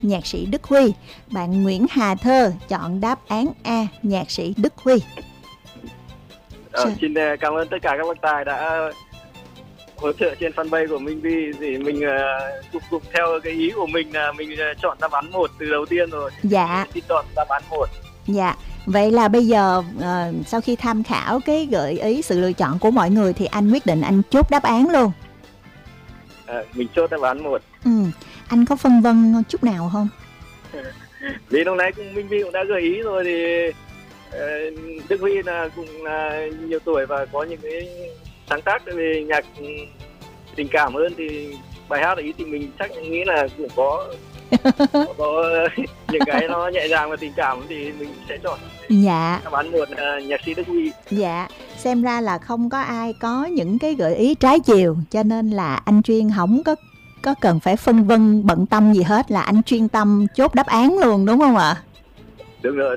nhạc sĩ Đức Huy. Bạn Nguyễn Hà Thơ chọn đáp án A, nhạc sĩ Đức Huy. Xin cảm ơn tất cả các bác tài đã hỗ trợ trên fanpage của Minh Vi. Thì mình cùng theo cái ý của mình là mình chọn đáp án 1 từ đầu tiên rồi. Dạ. Xin chọn đáp án 1. Dạ. Vậy là bây giờ sau khi tham khảo cái gợi ý, sự lựa chọn của mọi người thì anh quyết định anh chốt đáp án luôn. Mình chốt đáp án 1. Anh có phân vân chút nào không? Vì lúc nãy Minh Vi cũng đã gợi ý rồi thì Đức Huy là cũng là nhiều tuổi và có những cái sáng tác về nhạc tình cảm hơn, thì bài hát ấy thì mình chắc nghĩ là cũng có những cái nó nhẹ nhàng và tình cảm thì mình sẽ chọn. Dạ. Đáp án 1 là nhạc sĩ Đức Huy. Dạ. Xem ra là không có ai có những cái gợi ý trái chiều, cho nên là anh Chuyên không có cần phải phân vân bận tâm gì hết, là anh chuyên tâm chốt đáp án luôn, đúng không ạ? Đúng rồi.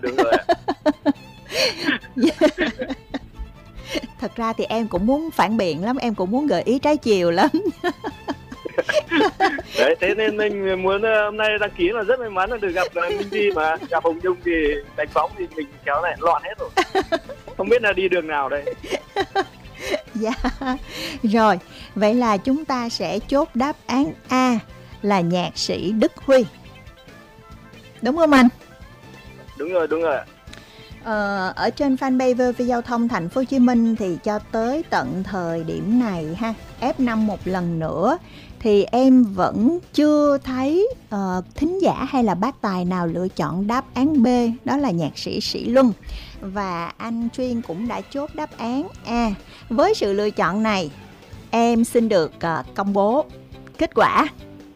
Thật ra thì em cũng muốn phản biện lắm, em cũng muốn gợi ý trái chiều lắm. Đấy, thế nên mình muốn hôm nay đăng ký là rất may mắn là được gặp Minh Vi, mà gặp Hồng Nhung thì đánh bóng thì mình kéo này loạn hết rồi. Không biết là đi đường nào đây. Dạ. Rồi, vậy là chúng ta sẽ chốt đáp án A là nhạc sĩ Đức Huy. Đúng không anh? Đúng rồi. Ở trên fanpage VOV Giao thông Thành phố Hồ Chí Minh thì cho tới tận thời điểm này ha, F5 một lần nữa thì em vẫn chưa thấy thính giả hay là bác tài nào lựa chọn đáp án B, đó là nhạc sĩ Sĩ Luân. Và anh Chuyên cũng đã chốt đáp án A. Với sự lựa chọn này, em xin được công bố kết quả.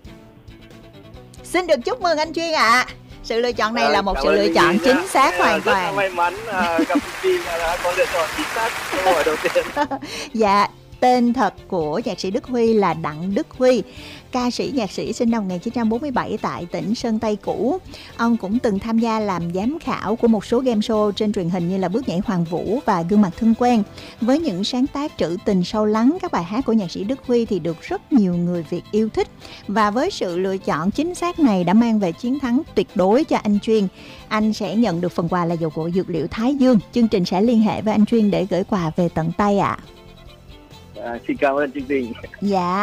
Xin được chúc mừng anh Chuyên ạ. Sự lựa chọn này là một sự lựa chọn chính xác hoàn toàn. Rất là may mắn gặp Chuyên đã có lựa chọn chính xác câu hỏi đầu tiên. Dạ. Tên thật của nhạc sĩ Đức Huy là Đặng Đức Huy, ca sĩ nhạc sĩ sinh năm 1947 tại tỉnh Sơn Tây cũ. Ông cũng từng tham gia làm giám khảo của một số game show trên truyền hình như là Bước nhảy Hoàng Vũ và Gương mặt thân quen. Với những sáng tác trữ tình sâu lắng, các bài hát của nhạc sĩ Đức Huy thì được rất nhiều người Việt yêu thích. Và với sự lựa chọn chính xác này đã mang về chiến thắng tuyệt đối cho anh Chuyên. Anh sẽ nhận được phần quà là dầu gội dược liệu Thái Dương. Chương trình sẽ liên hệ với anh Chuyên để gửi quà về tận tay ạ. Xin cảm ơn chương trình. Dạ,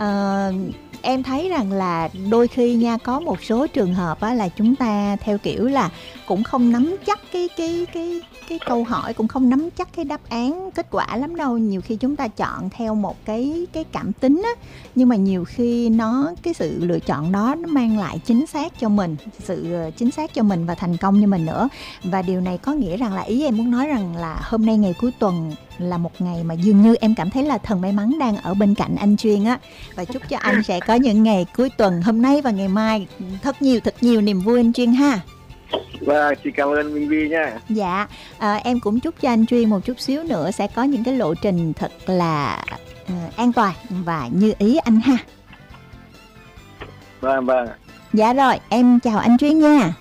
em thấy rằng là đôi khi nha, có một số trường hợp á, là chúng ta theo kiểu là cũng không nắm chắc cái câu hỏi, cũng không nắm chắc cái đáp án kết quả lắm đâu. Nhiều khi chúng ta chọn theo một cái cảm tính á, nhưng mà nhiều khi cái sự lựa chọn đó nó mang lại chính xác cho mình, sự chính xác cho mình và thành công cho mình nữa. Và điều này có nghĩa rằng là, ý em muốn nói rằng là hôm nay ngày cuối tuần là một ngày mà dường như em cảm thấy là thần may mắn đang ở bên cạnh anh Chuyên á, và chúc cho anh sẽ có những ngày cuối tuần hôm nay và ngày mai thật nhiều niềm vui anh Chuyên ha. Vâng, xin cảm ơn Minh Vi nha. Dạ, em cũng chúc cho anh Chuyên một chút xíu nữa sẽ có những cái lộ trình thật là an toàn và như ý anh ha. Vâng. Dạ rồi, em chào anh Chuyên nha.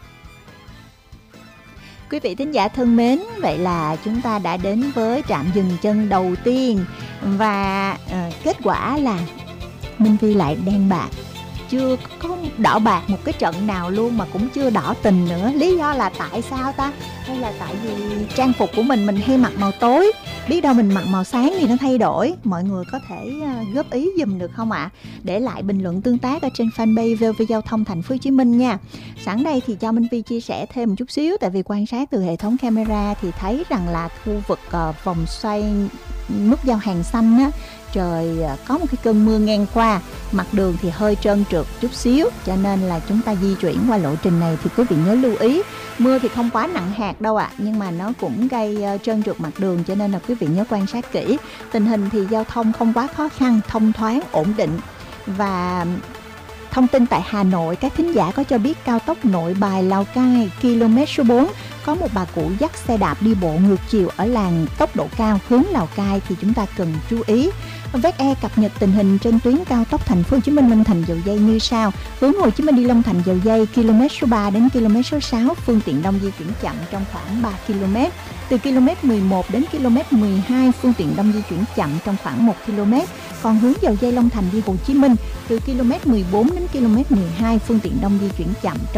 Quý vị thính giả thân mến, vậy là chúng ta đã đến với trạm dừng chân đầu tiên. Và kết quả là Minh Vi lại đen bạc, chưa có đỏ bạc một cái trận nào luôn, mà cũng chưa đỏ tình nữa. Lý do là tại sao ta? Hay là tại vì trang phục của mình hay mặc màu tối, biết đâu mình mặc màu sáng thì nó thay đổi. Mọi người có thể góp ý giùm được không ạ? Để lại bình luận tương tác ở trên fanpage VOV Giao thông Thành phố Hồ Chí Minh nha. Sẵn đây thì cho Minh Vi chia sẻ thêm một chút xíu, tại vì quan sát từ hệ thống camera thì thấy rằng là khu vực vòng xoay nút giao hàng xanh á, trời có một cái cơn mưa ngang qua, mặt đường thì hơi trơn trượt chút xíu, cho nên là chúng ta di chuyển qua lộ trình này thì quý vị nhớ lưu ý. Mưa thì không quá nặng hạt đâu ạ, nhưng mà nó cũng gây trơn trượt mặt đường, cho nên là quý vị nhớ quan sát kỹ. Tình hình thì giao thông không quá khó khăn, thông thoáng, ổn định. Và thông tin tại Hà Nội, các thính giả có cho biết cao tốc Nội Bài Lào Cai km số 4 có một bà cụ dắt xe đạp đi bộ ngược chiều ở làn tốc độ cao hướng Lào Cai thì chúng ta cần chú ý. VE cập nhật tình hình trên tuyến cao tốc Thành phố Hồ Chí Minh Long Thành Dầu Giây như sau: hướng Hồ Chí Minh đi Long Thành Dầu Giây km số 3 đến km số 6 phương tiện đông di chuyển chậm trong khoảng 3 km. Từ km 11 đến km 12 phương tiện đông di chuyển chậm trong khoảng 1 km. Còn hướng Dầu Giây Long Thành đi Hồ Chí Minh từ km 14 đến km 12 phương tiện đông di chuyển chậm trong